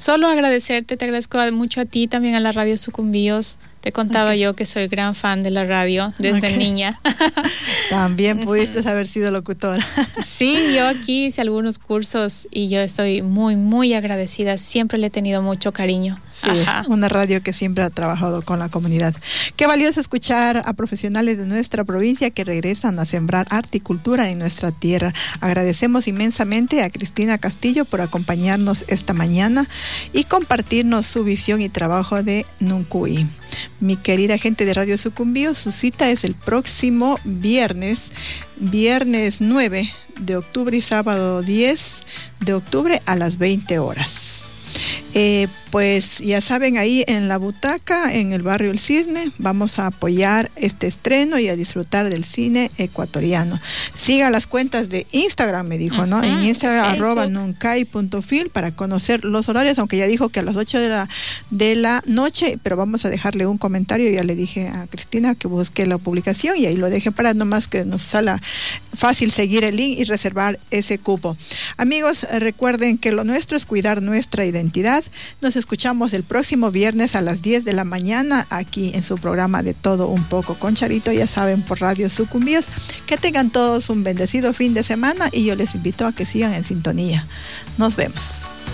Solo agradecerte, te agradezco mucho a ti, también a la Radio Sucumbíos. Te contaba yo que soy gran fan de la radio desde niña. También pudiste haber sido locutora. Sí, yo aquí hice algunos cursos y yo estoy muy, muy agradecida. Siempre le he tenido mucho cariño. Sí, una radio que siempre ha trabajado con la comunidad. Qué valioso escuchar a profesionales de nuestra provincia que regresan a sembrar arte y cultura en nuestra tierra. Agradecemos inmensamente a Cristina Castillo por acompañarnos esta mañana y compartirnos su visión y trabajo de Nuncuy. Mi querida gente de Radio Sucumbíos, su cita es el próximo viernes 9 de octubre y sábado 10 de octubre a las 20 horas. Pues ya saben, ahí en la butaca, en el barrio El Cisne, vamos a apoyar este estreno y a disfrutar del cine ecuatoriano. Siga las cuentas de Instagram, me dijo, ¿no? En Instagram, @nuncay.fil, para conocer los horarios, aunque ya dijo que a las 8 de la noche, pero vamos a dejarle un comentario. Ya le dije a Cristina que busque la publicación y ahí lo deje para nomás que nos salga fácil seguir el link y reservar ese cupo. Amigos, recuerden que lo nuestro es cuidar nuestra identidad. Nos escuchamos el próximo viernes a las 10 de la mañana aquí en su programa De Todo Un Poco con Charito, ya saben, por Radio Sucumbíos. Que tengan todos un bendecido fin de semana y yo les invito a que sigan en sintonía. Nos vemos.